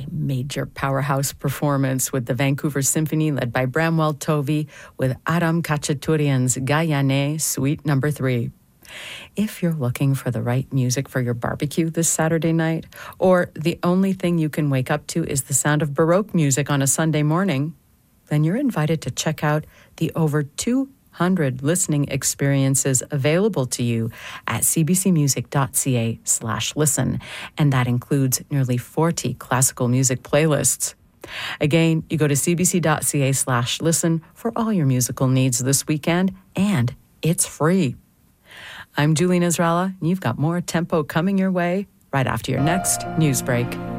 a major powerhouse performance with the Vancouver Symphony led by Bramwell Tovey with Aram Khachaturian's Gayane Suite No. 3. If you're looking for the right music for your barbecue this Saturday night, or the only thing you can wake up to is the sound of Baroque music on a Sunday morning, then you're invited to check out the over 200 listening experiences available to you at cbcmusic.ca/listen, and that includes nearly 40 classical music playlists. Again, you go to cbc.ca/listen for all your musical needs this weekend, and it's free. I'm Julie Nasrallah, and you've got more Tempo coming your way right after your next news break.